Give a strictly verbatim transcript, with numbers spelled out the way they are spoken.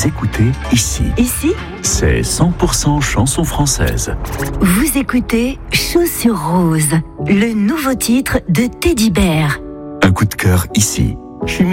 Vous écoutez ici. Ici, C'est cent pour cent chanson française. vous écoutez Chaussures Roses, le nouveau titre de Teddy Bear. Un coup de cœur ici. Chimie